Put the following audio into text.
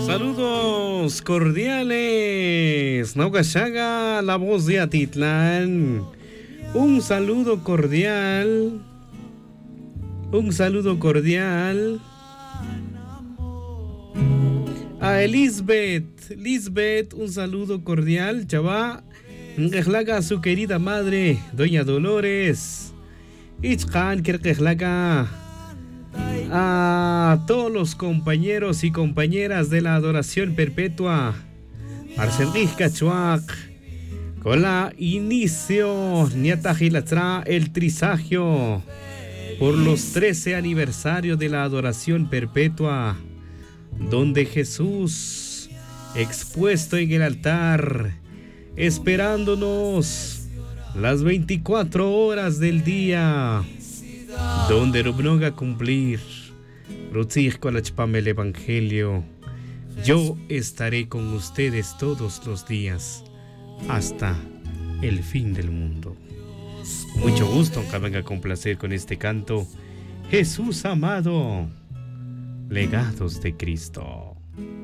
Saludos cordiales. Naugashaga, la voz de Atitlán. Un saludo cordial. A Lisbeth, un saludo cordial. Chava, a su querida madre, Doña Dolores. Ichkan, Kirkehlaga. A todos los compañeros y compañeras de la adoración perpetua. Arsenrich Cachuac. Con la inicio, Niatajilatra, el trisagio. Por los 13 aniversarios de la adoración perpetua, donde Jesús, expuesto en el altar, esperándonos las 24 horas del día, donde Rubnoga cumplir, Rutzig con el Evangelio. Yo estaré con ustedes todos los días, hasta el fin del mundo. Mucho gusto, aunque venga a complacer con este canto. Jesús amado, legados de Cristo.